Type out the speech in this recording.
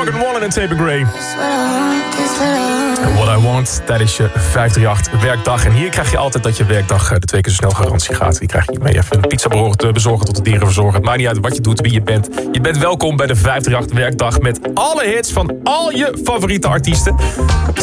Morgan Wallen en Tabor Gray. What I Want, tijdens je 538 werkdag. En hier krijg je altijd dat je werkdag de 2 keer zo snel garantie gaat. Die krijg je mee even een pizza bezorgen tot de dierenverzorger. Het maakt niet uit wat je doet, wie je bent. Je bent welkom bij de 538 werkdag met alle hits van al je favoriete artiesten.